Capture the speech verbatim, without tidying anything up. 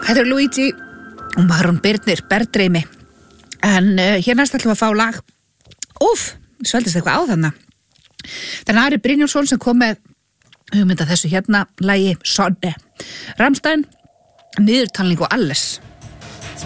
Þetta er Luigi og Maron Birnir, Bergdreymi. En uh, hér næst ætlum við að fá lag. Úff, sveldist eitthvað á þannig. Það er Ari Brynjólfsson sem kom með hugmynda þessu hérna lagi Sonne. Rammstein, niðurtalning og alles.